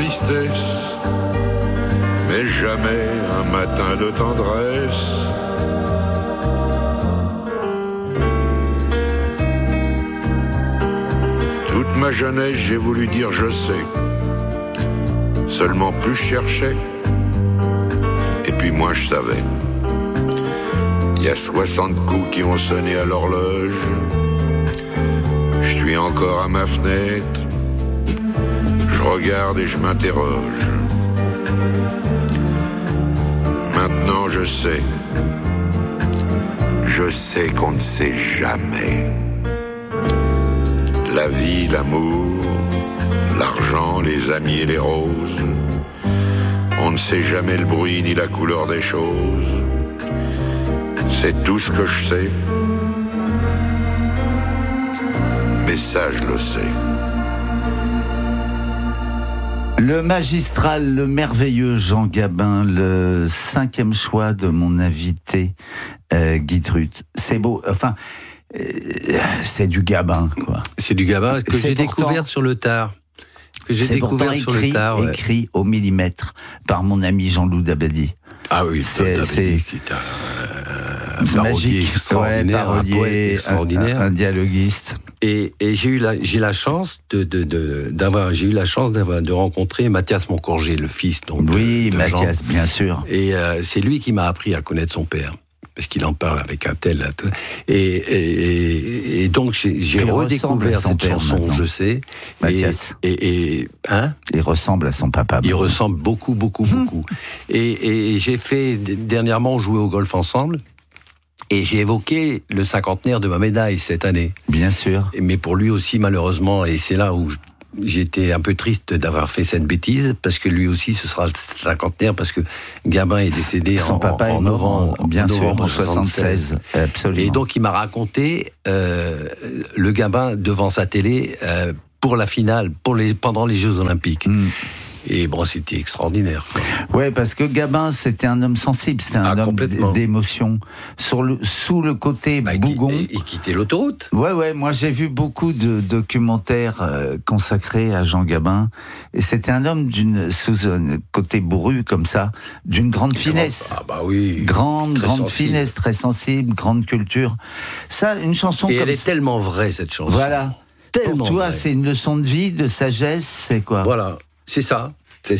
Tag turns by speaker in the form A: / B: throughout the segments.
A: tristesse, mais jamais un matin de tendresse. Toute ma jeunesse, j'ai voulu dire je sais. Seulement plus je cherchais, et puis moins je savais. Il y a 60 coups qui ont sonné à l'horloge. Je suis encore à ma fenêtre. Je regarde et je m'interroge. Maintenant je sais. Je sais qu'on ne sait jamais. La vie, l'amour, l'argent, les amis et les roses. On ne sait jamais le bruit ni la couleur des choses. C'est tout ce que je sais. Mais ça, je le sais.
B: Le magistral, le merveilleux Jean Gabin, le 5e choix de mon invité Guy Trut. C'est beau, enfin, c'est du Gabin, quoi.
C: C'est du Gabin que j'ai découvert sur le tard.
B: C'est pourtant écrit au millimètre par mon ami Jean-Loup Dabadi.
C: Ah oui, c'est un
B: magique,
C: extraordinaire, un poète extraordinaire,
B: un dialoguiste.
C: Et j'ai eu la chance de rencontrer Mathias Moncourger, le fils donc.
B: Oui,
C: de
B: Mathias,
C: Jean.
B: bien sûr.
C: Et c'est lui qui m'a appris à connaître son père. Parce qu'il en parle avec un tel. Et donc, j'ai redécouvert cette chanson, maintenant. Je sais.
B: Mathias.
C: Il
B: ressemble à son papa.
C: Il ressemble beaucoup. Et j'ai fait, dernièrement, jouer au golf ensemble. Et j'ai évoqué le 50aire de ma médaille cette année.
B: Bien sûr.
C: Mais pour lui aussi, malheureusement, et c'est là où j'étais un peu triste d'avoir fait cette bêtise, parce que lui aussi, ce sera le 50aire, parce que Gabin est décédé en novembre
B: 76. Absolument.
C: Et donc, il m'a raconté le Gabin devant sa télé pour la finale, pendant les Jeux Olympiques. Et bon, c'était extraordinaire.
B: Ouais, parce que Gabin, c'était un homme sensible, c'était un homme d'émotion. Sous le côté bougon.
C: Il quittait l'autoroute.
B: Ouais, moi j'ai vu beaucoup de documentaires consacrés à Jean Gabin. Et c'était un homme sous un côté bourru comme ça, d'une grande finesse.
C: Ah bah oui.
B: Grande finesse, très sensible, grande culture. Ça, une chanson
C: et
B: comme
C: elle est tellement vraie, cette chanson.
B: Voilà.
C: Tellement
B: pour toi,
C: vraie.
B: C'est une leçon de vie, de sagesse, c'est quoi ?
C: Voilà. C'est ça,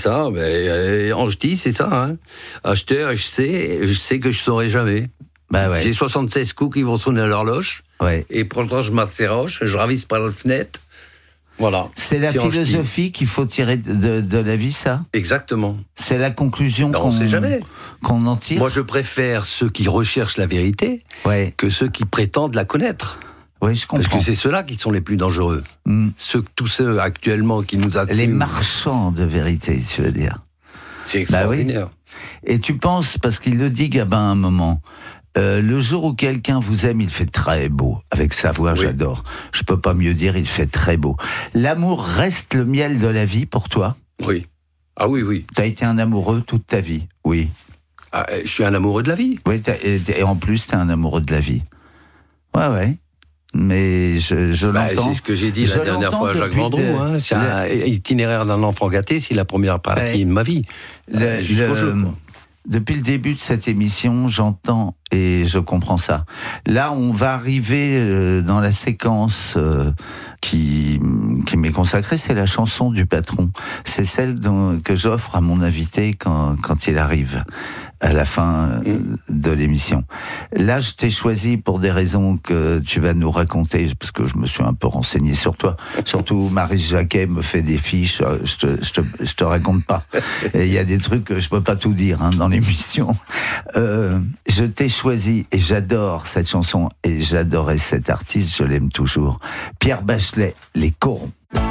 C: mais Ange dit, c'est ça, hein. Acheteur, je sais que je saurai jamais.
B: Bah ouais.
C: J'ai 76 coups qui vont sonner à l'horloge, et pourtant je m'interroge, je ravisse par la fenêtre, voilà.
B: C'est la philosophie qu'il faut tirer de la vie, ça ?
C: Exactement.
B: C'est la conclusion
C: on sait jamais.
B: Qu'on en tire ?
C: Moi, je préfère ceux qui recherchent la vérité que ceux qui prétendent la connaître.
B: Oui, je comprends.
C: Parce que c'est ceux-là qui sont les plus dangereux. Tous ceux actuellement qui nous attirent.
B: Les marchands de vérité, tu veux dire.
C: C'est extraordinaire.
B: Et tu penses, parce qu'il le dit Gabin à un moment, le jour où quelqu'un vous aime, il fait très beau. Avec sa voix, j'adore. Je peux pas mieux dire, il fait très beau. L'amour reste le miel de la vie pour toi ?
C: Oui. Ah oui.
B: T'as été un amoureux toute ta vie ? Oui.
C: Ah, je suis un amoureux de la vie.
B: Oui, et en plus, t'es un amoureux de la vie. Ouais. Mais je l'entends.
C: C'est ce que j'ai dit la dernière fois à Jacques Vendroux. C'est un itinéraire d'un enfant gâté, c'est la première partie de ma vie. Jusqu'au jeu.
B: Depuis le début de cette émission, j'entends et je comprends ça. Là, on va arriver dans la séquence qui m'est consacrée, c'est la chanson du patron. C'est celle que j'offre à mon invité quand il arrive à la fin de l'émission. Là, je t'ai choisi pour des raisons que tu vas nous raconter, parce que je me suis un peu renseigné sur toi. Surtout, Marie Jacquet me fait des fiches, je te raconte pas. Il y a des trucs que je peux pas tout dire dans l'émission. Je t'ai choisi et j'adore cette chanson et j'adorais cet artiste, je l'aime toujours. Pierre Bachelet, Les Corons.